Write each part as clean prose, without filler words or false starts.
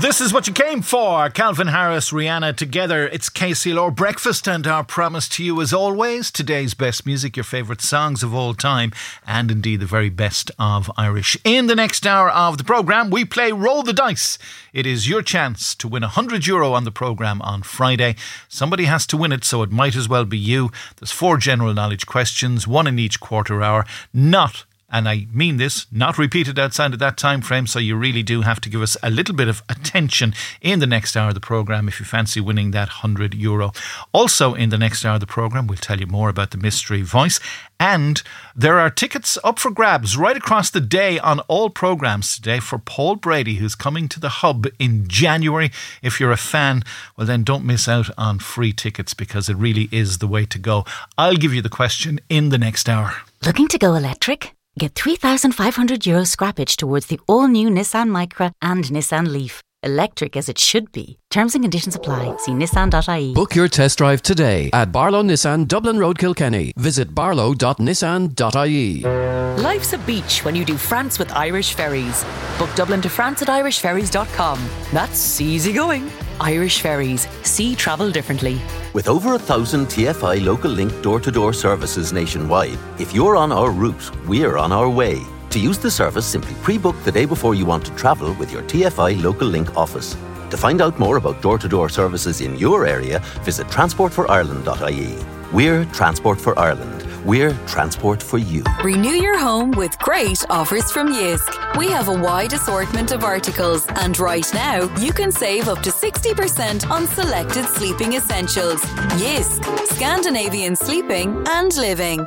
This is what you came for. Calvin Harris, Rihanna together. It's KCLR Breakfast, and our promise to you as always, today's best music, your favourite songs of all time, and indeed the very best of Irish. In the next hour of the programme, we play Roll the Dice. It is your chance to win €100 on the programme on Friday. Somebody has to win it, so it might as well be you. There's 4 general knowledge questions, 1 in each quarter hour. And I mean this, not repeated outside of that time frame, so you really do have to give us a little bit of attention in the next hour of the programme if you fancy winning that €100. Also in the next hour of the programme, we'll tell you more about the mystery voice, and there are tickets up for grabs right across the day on all programmes today for Paul Brady, who's coming to the Hub in January. If you're a fan, well then don't miss out on free tickets, because it really is the way to go. I'll give you the question in the next hour. Looking to go electric? Get €3,500 scrappage towards the all-new Nissan Micra and Nissan Leaf. Electric as it should be. Terms and conditions apply. See nissan.ie. Book your test drive today at Barlow Nissan, Dublin Road, Kilkenny. Visit barlow.nissan.ie. Life's a beach when you do France with Irish Ferries. Book Dublin to France at irishferries.com. That's easy going. Irish Ferries. See travel differently. With over 1,000 TFI Local Link door-to-door services nationwide, if you're on our route, we're on our way. To use the service, simply pre-book the day before you want to travel with your TFI Local Link office. To find out more about door-to-door services in your area, visit transportforireland.ie. We're Transport for Ireland. We're transport for you. Renew your home with great offers from Jysk. We have a wide assortment of articles, and right now you can save up to 60% on selected sleeping essentials. Jysk, Scandinavian sleeping and living.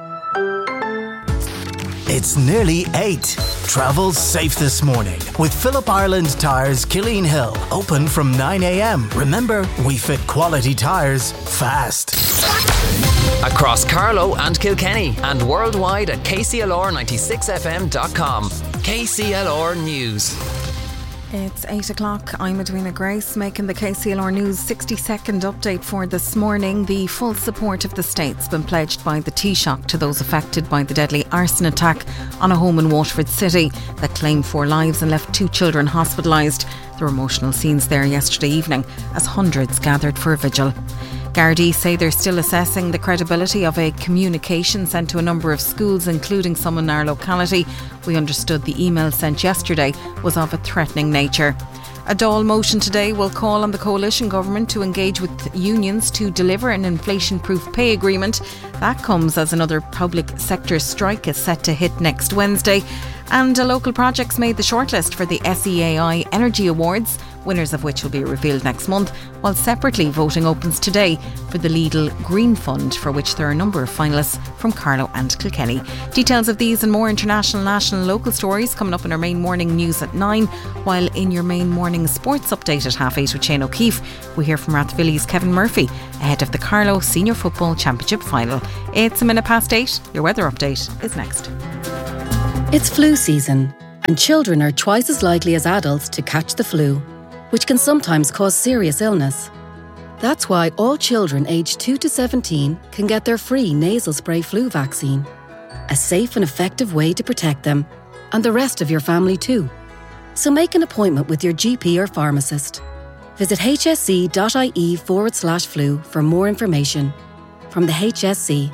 It's nearly 8. Travel safe this morning with Phillip Ireland Tyres Killeen Hill. Open from 9 a.m. Remember, we fit quality tyres fast. Across Carlow and Kilkenny and worldwide at kclr96fm.com. KCLR News. It's 8 o'clock. I'm Edwina Grace making the KCLR News 60-second update for this morning. The full support of the state's been pledged by the Taoiseach to those affected by the deadly arson attack on a home in Waterford City that claimed 4 lives and left 2 children hospitalised. There were emotional scenes there yesterday evening as hundreds gathered for a vigil. Gardaí say they're still assessing the credibility of a communication sent to a number of schools, including some in our locality. We understood the email sent yesterday was of a threatening nature. A Dáil motion today will call on the coalition government to engage with unions to deliver an inflation-proof pay agreement. That comes as another public sector strike is set to hit next Wednesday. And a local project's made the shortlist for the SEAI Energy Awards, winners of which will be revealed next month, while separately voting opens today for the Lidl Green Fund, for which there are a number of finalists from Carlow and Kilkenny. Details of these and more international, national and local stories coming up in our main morning news at 9, while in your main morning sports update at 8:30 with Shane O'Keefe, we hear from Rathvilly's Kevin Murphy ahead of the Carlow Senior Football Championship final. It's 8:01. Your weather update is next. It's flu season, and children are twice as likely as adults to catch the flu, which can sometimes cause serious illness. That's why all children aged 2 to 17 can get their free nasal spray flu vaccine. A safe and effective way to protect them, and the rest of your family too. So make an appointment with your GP or pharmacist. Visit hsc.ie/flu for more information. From the HSC.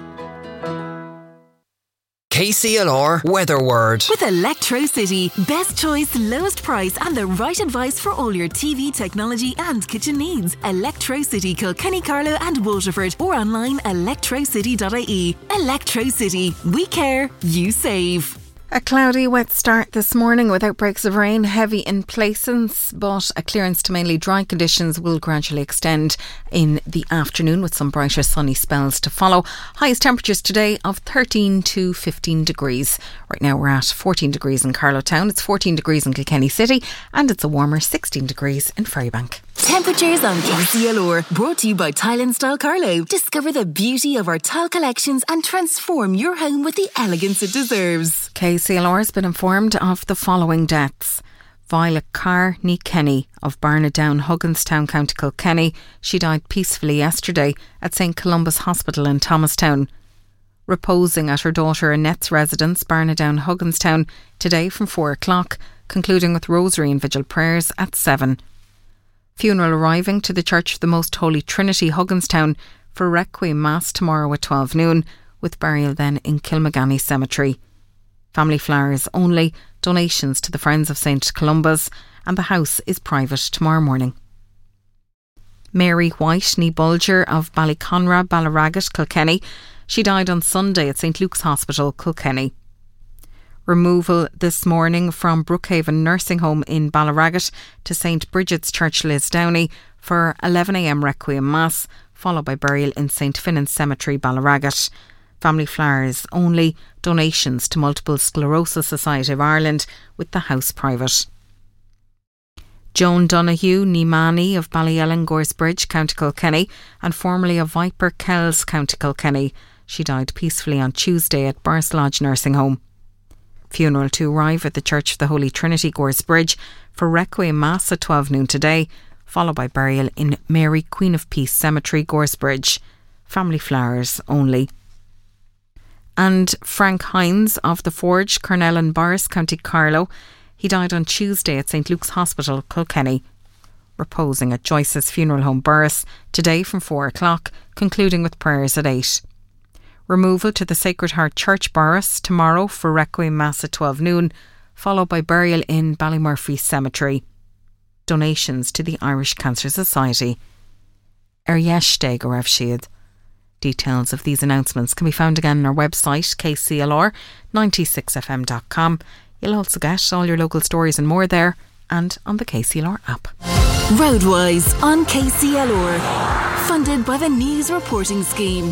KCLR Weather Word. With Electrocity. Best choice, lowest price and the right advice for all your TV, technology and kitchen needs. Electrocity, Kilkenny, Carlow and Waterford, or online electrocity.ie. Electrocity. We care, you save. A cloudy, wet start this morning with outbreaks of rain, heavy in places, but a clearance to mainly dry conditions will gradually extend in the afternoon with some brighter sunny spells to follow. Highest temperatures today of 13 to 15 degrees. Right now we're at 14 degrees in Carlow Town, it's 14 degrees in Kilkenny City, and it's a warmer 16 degrees in Ferrybank. Temperatures on KCLR, brought to you by Tile and Style Carlow. Discover the beauty of our tile collections and transform your home with the elegance it deserves. KCLR has been informed of the following deaths. Violet Carr ní Kenny of Barnadown, Hugginstown, County Kilkenny. She died peacefully yesterday at St Columba's Hospital in Thomastown. Reposing at her daughter Annette's residence, Barnadown, Hugginstown, today from 4 o'clock, concluding with rosary and vigil prayers at 7. Funeral arriving to the Church of the Most Holy Trinity, Hugginstown, for Requiem Mass tomorrow at 12 noon, with burial then in Kilmagany Cemetery. Family flowers only, donations to the Friends of St Columba's, and the house is private tomorrow morning. Mary White, ní Bulger of Ballyconra, Ballaragat, Kilkenny. She died on Sunday at St Luke's Hospital, Kilkenny. Removal this morning from Brookhaven Nursing Home in Ballaragat to St Bridget's Church, Lisdowney, for 11 a.m. Requiem Mass, followed by burial in St Finans Cemetery, Ballaragat. Family flowers only, donations to Multiple Sclerosis Society of Ireland, with the house private. Joan Donoghue, ní Mani of Ballyellen, Goresbridge, County Kilkenny, and formerly of Viper Kells, County Kilkenny. She died peacefully on Tuesday at Burst Lodge Nursing Home. Funeral to arrive at the Church of the Holy Trinity, Goresbridge, for Requiem Mass at 12 noon today, followed by burial in Mary Queen of Peace Cemetery, Goresbridge. Family flowers only. And Frank Hines of the Forge, Cornell Borris, County Carlow. He died on Tuesday at St Luke's Hospital, Kilkenny. Reposing at Joyce's Funeral Home, Borris, today from 4 o'clock, concluding with prayers at 8. Removal to the Sacred Heart Church, Borris, tomorrow for Requiem Mass at 12 noon, followed by burial in Ballymurphy Cemetery. Donations to the Irish Cancer Society. Yesh go raibh siad. Details of these announcements can be found again on our website, kclr96fm.com. You'll also get all your local stories and more there, and on the KCLR app. Roadwise on KCLR. Funded by the News Reporting Scheme.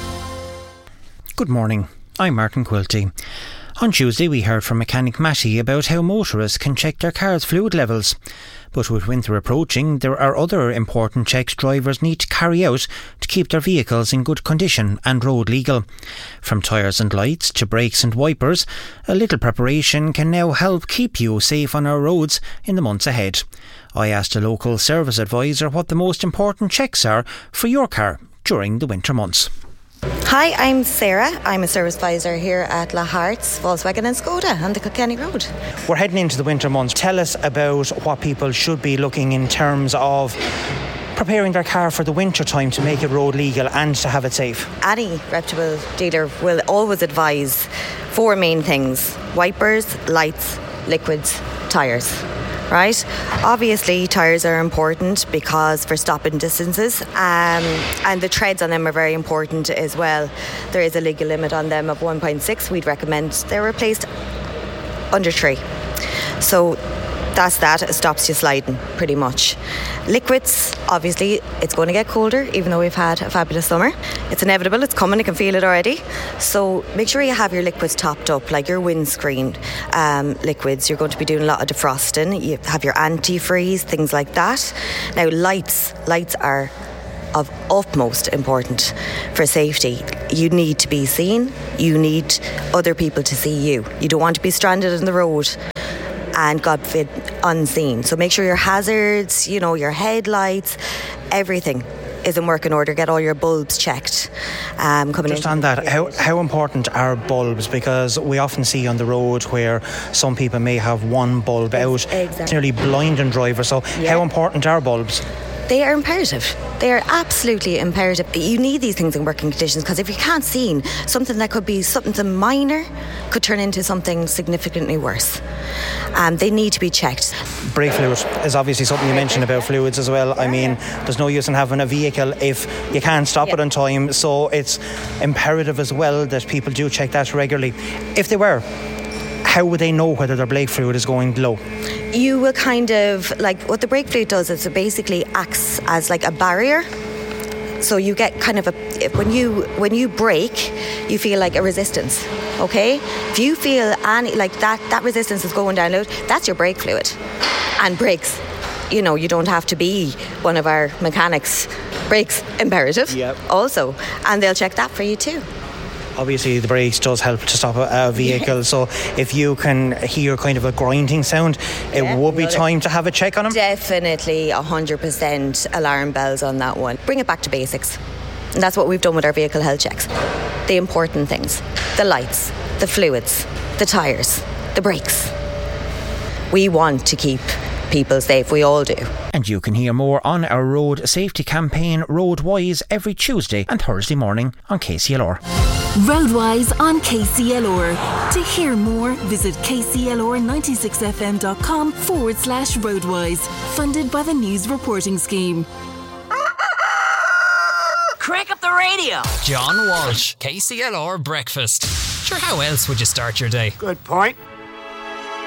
Good morning, I'm Martin Quilty. On Tuesday we heard from mechanic Matty about how motorists can check their car's fluid levels. But with winter approaching, there are other important checks drivers need to carry out to keep their vehicles in good condition and road legal. From tyres and lights to brakes and wipers, a little preparation can now help keep you safe on our roads in the months ahead. I asked a local service advisor what the most important checks are for your car during the winter months. Hi, I'm Sarah. I'm a service advisor here at La Hart's, Volkswagen and Skoda on the Kilkenny Road. We're heading into the winter months. Tell us about what people should be looking in terms of preparing their car for the winter time to make it road legal and to have it safe. Any reputable dealer will always advise 4 main things: wipers, lights, liquids, tyres. Right? Obviously tyres are important because for stopping distances, and the treads on them are very important as well. There is a legal limit on them of 1.6. We'd recommend they're replaced under 3. So that's that. It stops you sliding pretty much. Liquids, obviously it's going to get colder, even though we've had a fabulous summer. It's inevitable, it's coming, I can feel it already. So make sure you have your liquids topped up, like your windscreen liquids. You're going to be doing a lot of defrosting. You have your antifreeze, things like that. Now lights are of utmost importance for safety. You need to be seen. You need other people to see you. You don't want to be stranded on the road and God forbid unseen. So make sure your hazards, your headlights, everything is in working order. Get all your bulbs checked. Just on that, how important are bulbs? Because we often see on the road where some people may have one bulb out, nearly blinding drivers. So how important are bulbs? They are imperative. They are absolutely imperative. You need these things in working conditions, because if you can't see, something that could be something minor could turn into something significantly worse. They need to be checked. Brake fluid is obviously something you mentioned about fluids as well. I mean, there's no use in having a vehicle if you can't stop it on time. So it's imperative as well that people do check that regularly. If they were, how would they know whether their brake fluid is going low? You will kind of, like what the brake fluid does is it basically acts as like a barrier. So you get kind of when you brake, you feel like a resistance. Okay? If you feel any like that resistance is going down low, that's your brake fluid. And brakes, you don't have to be one of our mechanics. Brakes imperative also, and they'll check that for you too. Obviously the brakes does help to stop a vehicle, so if you can hear kind of a grinding sound, it would be time to have a check on them. Definitely 100% alarm bells on that one. Bring it back to basics, and that's what we've done with our vehicle health checks. The important things: the lights, the fluids, the tyres, the brakes. We want to keep people safe. We all do. And you can hear more on our road safety campaign Roadwise every Tuesday and Thursday morning on KCLR. Roadwise on KCLR. To hear more, visit kclr96fm.com/roadwise. Funded by the News Reporting Scheme. Crank up the radio. John Walsh, KCLR Breakfast. Sure, how else would you start your day? Good point.